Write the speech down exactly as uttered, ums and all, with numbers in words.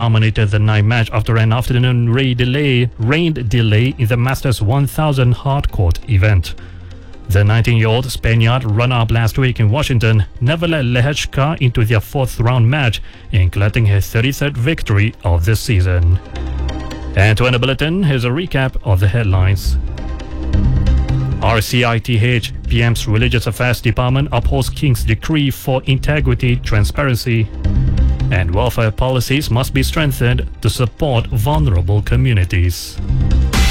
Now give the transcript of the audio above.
dominated the night match after an afternoon rain delay, rain delay in the Masters one thousand hardcourt event. The nineteen-year-old Spaniard run-up last week in Washington never let Lehechka into their fourth-round match in collecting his thirty-third victory of the season. And to end the bulletin, here's a recap of the headlines. R C I T H, P M's Religious Affairs Department upholds King's decree for integrity, transparency, and welfare policies must be strengthened to support vulnerable communities.